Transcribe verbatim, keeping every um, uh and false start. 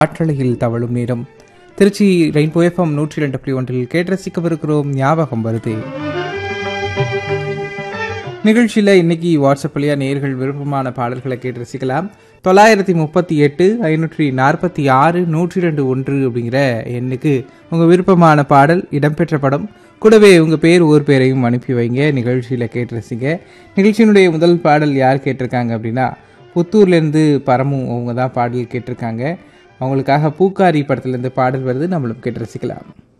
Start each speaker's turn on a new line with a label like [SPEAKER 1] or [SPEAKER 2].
[SPEAKER 1] காற்றலையில் தவழும் நேரம். திருச்சி ரெயின்போ எஃப்எம் நூற்றி இரண்டு புள்ளி ஒன்றில் கேட்டு ரசிக்கவிருக்கிறோம். ஞாபகம் வருது நிகழ்ச்சியில் இன்னைக்கு வாட்ஸ்அப் வழியா நேர்கள் விருப்பமான பாடல்களை கேட்டு ரசிக்கலாம். தொள்ளாயிரத்தி முப்பத்தி எட்டு ஐநூற்றி நாற்பத்தி ஆறு நூற்றி ரெண்டு ஒன்று அப்படிங்கிற எண்ணுக்கு உங்கள் விருப்பமான பாடல், இடம்பெற்ற படம், கூடவே உங்கள் பேர் ஊர் பேரையும் அனுப்பி வைங்க. நிகழ்ச்சியில் கேட்டு ரசிங்க. நிகழ்ச்சியினுடைய முதல் பாடல் யார் கேட்டிருக்காங்க அப்படின்னா, புத்தூர்லேருந்து பரமு அவங்க தான் பாடல் கேட்டிருக்காங்க. அவங்களுக்காக பூக்காரி படத்துலேருந்து பாடல் வருது, நம்மளும் கேட்டு ரசிக்கலாம்.